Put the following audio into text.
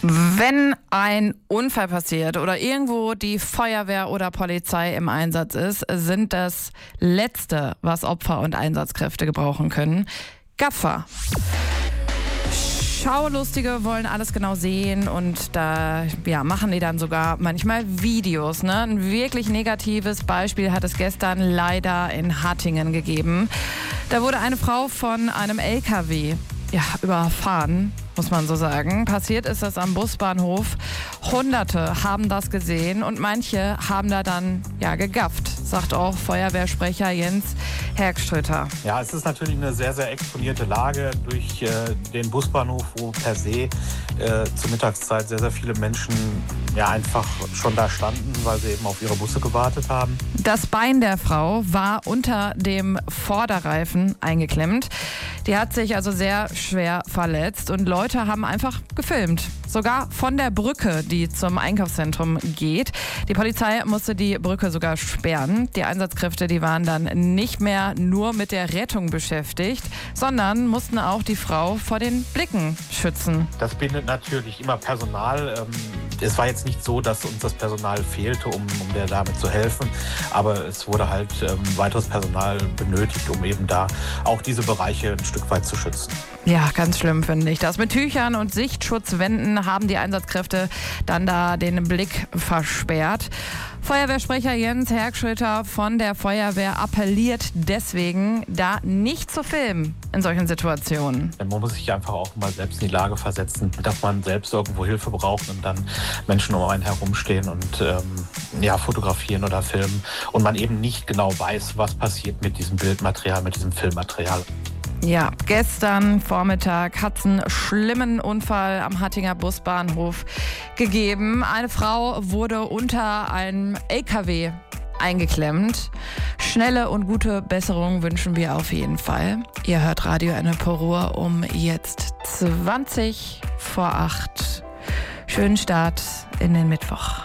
Wenn ein Unfall passiert oder irgendwo die Feuerwehr oder Polizei im Einsatz ist, sind das Letzte, was Opfer und Einsatzkräfte gebrauchen können, Gaffer. Schaulustige wollen alles genau sehen und da machen die dann sogar manchmal Videos. Ne? Ein wirklich negatives Beispiel hat es gestern leider in Hattingen gegeben. Da wurde eine Frau von einem LKW überfahren, muss man so sagen. Passiert ist das am Busbahnhof. Hunderte haben das gesehen und manche haben da dann gegafft, sagt auch Feuerwehrsprecher Jens Hergströter. Ja, es ist natürlich eine sehr, sehr exponierte Lage durch den Busbahnhof, wo per se zur Mittagszeit sehr, sehr viele Menschen einfach schon da standen, weil sie eben auf ihre Busse gewartet haben. Das Bein der Frau war unter dem Vorderreifen eingeklemmt. Die hat sich also sehr schwer verletzt und Leute haben einfach gefilmt. Sogar von der Brücke, die zum Einkaufszentrum geht. Die Polizei musste die Brücke sogar sperren. Die Einsatzkräfte, die waren dann nicht mehr nur mit der Rettung beschäftigt, sondern mussten auch die Frau vor den Blicken schützen. Das bindet natürlich immer Personal. Es war jetzt nicht so, dass uns das Personal fehlte, um der Dame zu helfen. Aber es wurde halt weiteres Personal benötigt, um eben da auch diese Bereiche ein Stück weit zu schützen. Ja, ganz schlimm finde ich das. Mit Tüchern und Sichtschutzwänden haben die Einsatzkräfte dann da den Blick versperrt. Feuerwehrsprecher Jens Hergströter von der Feuerwehr appelliert deswegen, da nicht zu filmen in solchen Situationen. Man muss sich einfach auch mal selbst in die Lage versetzen, dass man selbst irgendwo Hilfe braucht und dann Menschen um einen herumstehen und fotografieren oder filmen und man eben nicht genau weiß, was passiert mit diesem Bildmaterial, mit diesem Filmmaterial. Ja, gestern Vormittag hat es einen schlimmen Unfall am Hattinger Busbahnhof gegeben. Eine Frau wurde unter einem LKW eingeklemmt. Schnelle und gute Besserung wünschen wir auf jeden Fall. Ihr hört Radio Ennepe Ruhr um jetzt 20 vor 8. Schönen Start in den Mittwoch.